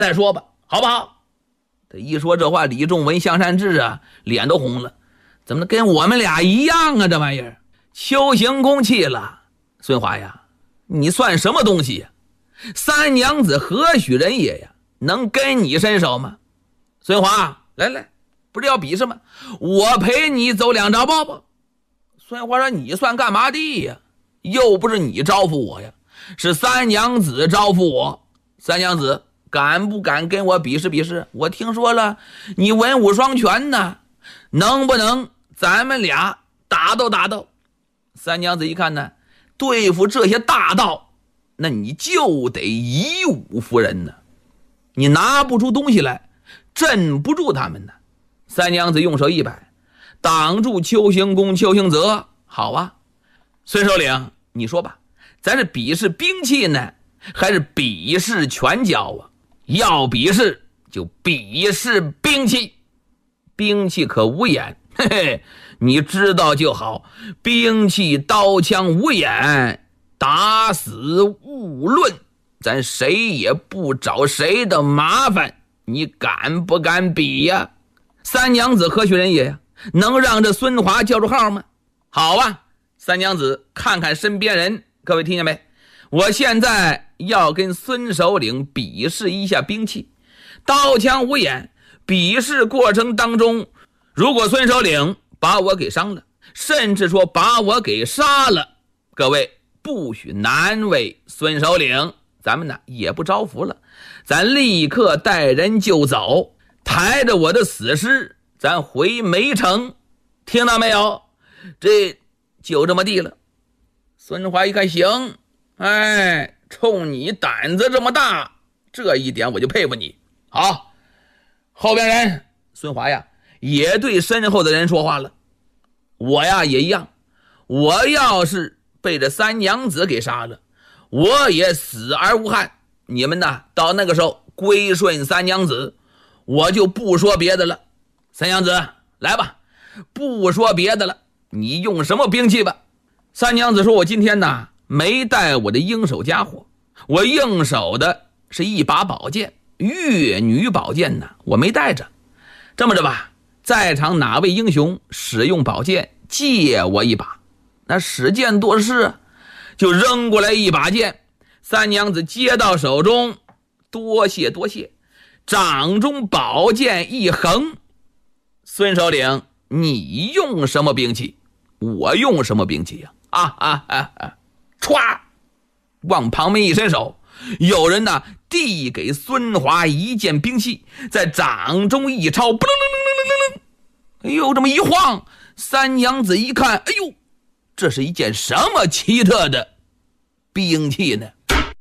再说吧，好不好？他一说这话，李仲文、向善志啊，脸都红了。怎么跟我们俩一样啊？这玩意儿，秋行宫气了。孙华呀，你算什么东西呀？三娘子何许人也呀？能跟你伸手吗？孙华，来，不是要比试吗？我陪你走2招包吧。孙华说：“你算干嘛的呀？又不是你招呼我呀，是三娘子招呼我。三娘子敢不敢跟我比试比试？我听说了，你文武双全呢，能不能咱们俩打斗打斗？”三娘子一看呢，对付这些大盗，那你就得以武服人呢，你拿不出东西来，镇不住他们呢。三娘子用手一摆，挡住邱行公、邱行泽。好啊，孙首领，你说吧，咱是比试兵器呢，还是比试拳脚啊？要比试就比试兵器，兵器可无眼，嘿嘿，你知道就好。兵器刀枪无眼，打死勿论，咱谁也不找谁的麻烦，你敢不敢比呀？三娘子何许人也呀？能让这孙华叫出号吗？好啊，三娘子看看身边人，各位听见没？我现在要跟孙首领比试一下兵器，刀枪无眼。比试过程当中，如果孙首领把我给伤了，甚至说把我给杀了，各位不许难为孙首领，咱们呢也不招服了，咱立刻带人就走，抬着我的死尸咱回梅城，听到没有？这就这么地了。孙华一看行，哎，冲你胆子这么大，这一点我就佩服你。好，后边人，孙华呀也对身后的人说话了，我呀也一样，我要是被这三娘子给杀了，我也死而无憾，你们呢到那个时候归顺三娘子，我就不说别的了。三娘子来吧，不说别的了，你用什么兵器吧？三娘子说：“我今天呢没带我的应手家伙，我应手的是一把宝剑，越女宝剑呢我没带着。这么着吧，在场哪位英雄使用宝剑借我一把？那使剑多事，就扔过来一把剑。三娘子接到手中，多谢多谢，掌中宝剑一横。孙首领，你用什么兵器？我用什么兵器呀？歘，往旁边一伸手，有人呢递给孙华一件兵器，在掌中一抄，哎呦，这么一晃，三娘子一看，哎呦，这是一件什么奇特的兵器呢？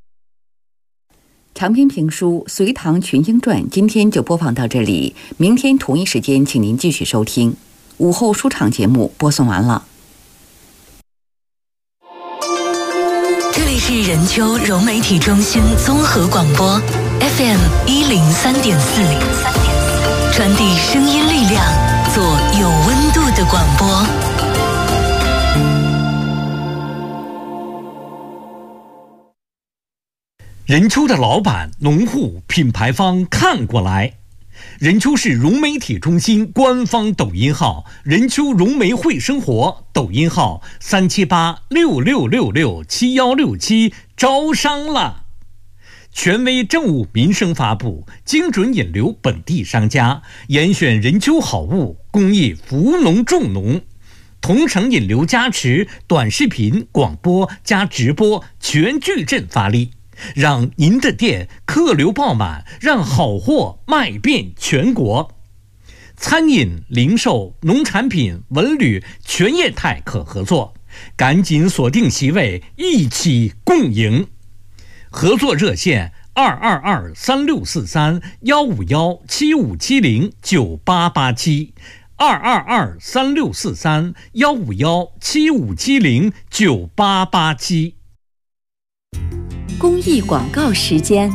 长篇评书《隋唐群英传》今天就播放到这里，明天同一时间请您继续收听。午后书场节目播送完了。 这里是任丘融媒体中心综合广播 FM 103.4，传递声音力量，做有温度的广播。 任丘的老板、农户、品牌方看过来。任丘市融媒体中心官方抖音号任丘融媒会生活，抖音号37866667167，招商了。权威政务民生发布，精准引流本地商家，严选任丘好物，公益扶农助农，同城引流加持，短视频、广播加直播全矩阵发力，让您的店客流爆满，让好货卖遍全国。餐饮、零售、农产品、文旅全业态可合作，赶紧锁定席位，一起共赢。合作热线222-3643-151-7570，222-3643-151-7570，9887。 公益广告时间。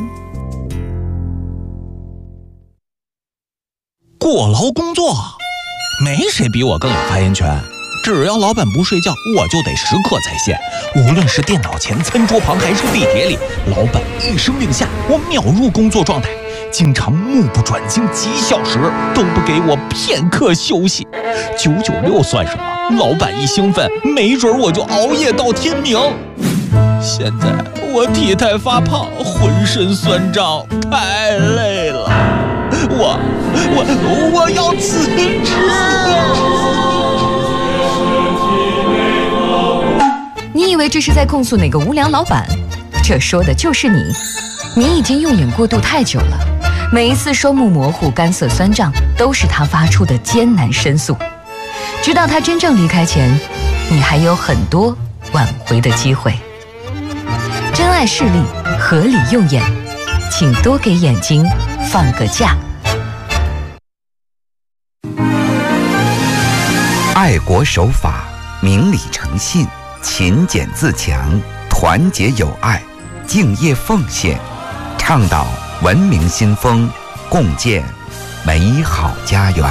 过劳工作，没谁比我更有发言权。只要老板不睡觉，我就得时刻在线。无论是电脑前、餐桌旁，还是地铁里，老板一声令下，我秒入工作状态。 经常目不转睛几小时都不给我片刻休息。996算什么？老板一兴奋，没准我就熬夜到天明。现在我体态发胖，浑身酸胀，太累了。我要辞职。 你以为这是在控诉哪个无良老板？这说的就是你。你已经用眼过度太久了，每一次双目模糊、干涩酸胀，都是他发出的艰难申诉。直到他真正离开前，你还有很多挽回的机会。珍爱视力，合理用眼，请多给眼睛放个假。 爱国守法，明理诚信，勤俭自强，团结友爱，敬业奉献，倡导文明新风，共建美好家园。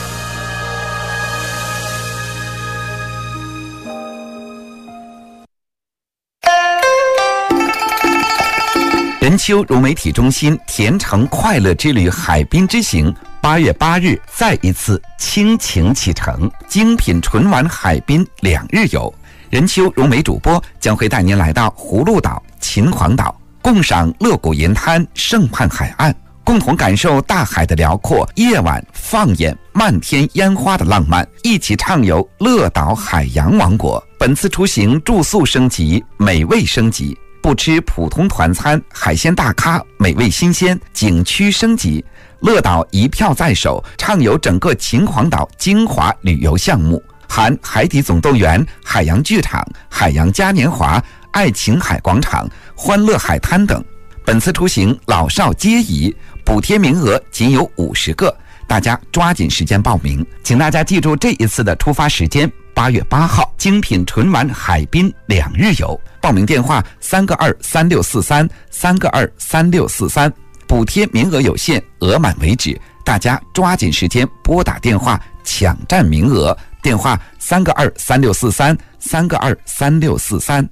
任丘融媒体中心甜橙快乐之旅海滨之行8月8日再一次倾情启程，精品纯玩海滨2日游。任丘融媒主播将会带您来到葫芦岛、秦皇岛，共赏乐谷银滩、圣畔海岸，共同感受大海的辽阔，夜晚放眼漫天烟花的浪漫，一起畅游乐岛海洋王国。本次出行住宿升级，美味升级，不吃普通团餐，海鲜大咖，美味新鲜，景区升级。乐岛一票在手，畅游整个秦皇岛精华旅游项目，含海底总动员、海洋剧场、海洋嘉年华、爱琴海广场、欢乐海滩等。本次出行老少皆宜，补贴名额仅有50个，大家抓紧时间报名。请大家记住这一次的出发时间：8月8号，精品纯玩海滨2日游。报名电话3个23643 3个23643，补贴名额有限，额满为止，大家抓紧时间拨打电话抢占名额。电话3个23643 3个23643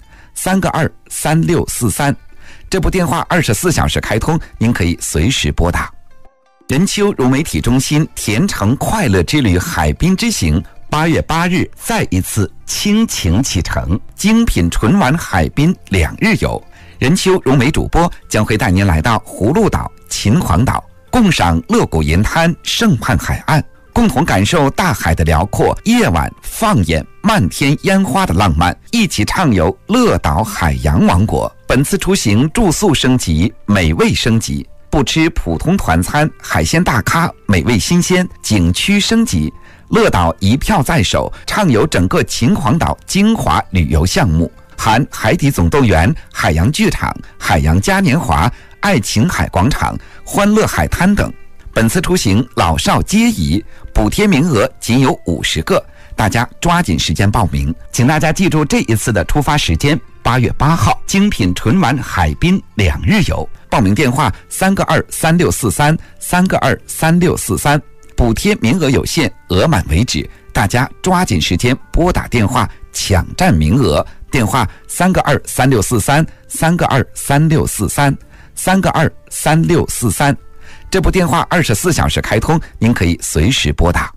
3个23643。这部电话24小时开通，您可以随时拨打。任丘融媒体中心甜橙快乐之旅海滨之行8月8日再一次倾情启程，精品纯玩海滨2日游。任丘融媒主播将会带您来到葫芦岛、秦皇岛，共赏乐谷银滩、圣畔海岸，共同感受大海的辽阔，夜晚放眼漫天烟花的浪漫，一起畅游乐岛海洋王国。本次出行住宿升级，美味升级，不吃普通团餐，海鲜大咖，美味新鲜，景区升级。乐岛一票在手，畅游整个秦皇岛精华旅游项目，含海底总动员、海洋剧场、海洋嘉年华、爱琴海广场、欢乐海滩等。本次出行老少皆宜，补贴名额仅有50个，大家抓紧时间报名。请大家记住这一次的出发时间：8月8号，精品纯玩海滨2日游。报名电话3个23643 3个23643，补贴名额有限，额满为止，大家抓紧时间拨打电话抢占名额。电话3个23643 3个23643 3个23643。这部电话24小时开通，您可以随时拨打。